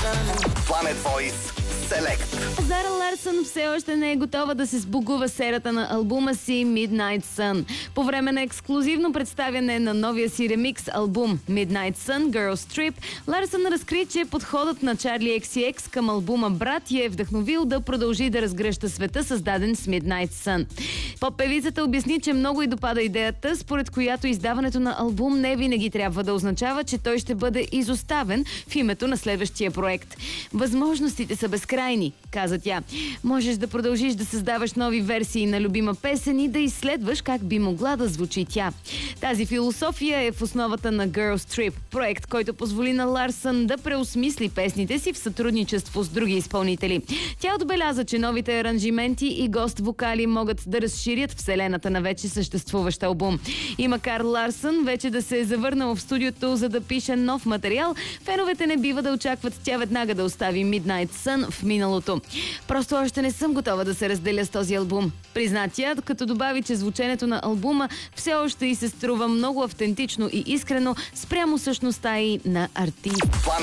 Planet Voice Select. Зара Ларсън все още не е готова да се сбогува с ерата на албума си Midnight Sun. По време на ексклюзивно представяне на новия си ремикс албум Midnight Sun Girls Trip, Ларсън разкри, че подходът на Charli XCX към албума Брат я е вдъхновил да продължи да разгръща света, създаден с Midnight Sun. Поп-певицата обясни, че много й допада идеята, според която издаването на албум не винаги трябва да означава, че той ще бъде изоставен в името на следващия проект. Възможностите са безкрайни, каза тя. Можеш да продължиш да създаваш нови версии на любима песен и да изследваш как би могла да звучи тя. Тази философия е в основата на Girls Trip, проект, който позволи на Ларсън да преосмисли песните си в сътрудничество с други изпълнители. Тя отбеляза, че новите аранжименти и гост-вокали могат да разширят вселената на вече съществуващ албум. И макар Ларсън вече да се е завърнал в студиото, за да пише нов материал, феновете не бива да очакват тя веднага да остави Midnight Sun в миналото. Просто още не съм готова да се разделя с този албум, призна тя, като добави, че звученето на албума все още й се струва много автентично и искрено спрямо същността и на артист.